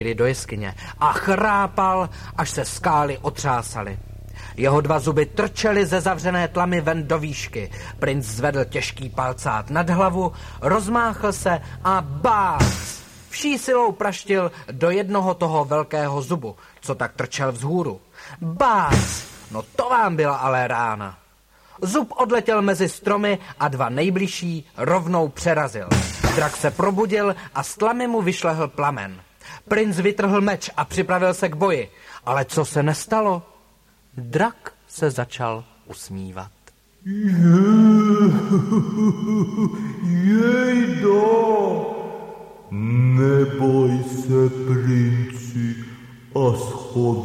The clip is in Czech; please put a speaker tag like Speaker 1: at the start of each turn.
Speaker 1: do jeskyně a chrápal, až se skály otřásaly. Jeho 2 zuby trčely ze zavřené tlamy ven do výšky. Princ zvedl těžký palcát nad hlavu, rozmáchl se a bác! Vší silou praštil do jednoho toho velkého zubu, co tak trčel vzhůru. Bác! No to vám byla ale rána. Zub odletěl mezi stromy a 2 nejbližší rovnou přerazil. Drak se probudil a z tlamy mu vyšlehl plamen. Princ vytrhl meč a připravil se k boji. Ale co se nestalo? Drak se začal usmívat.
Speaker 2: Jejdo, neboj se, princi, a schod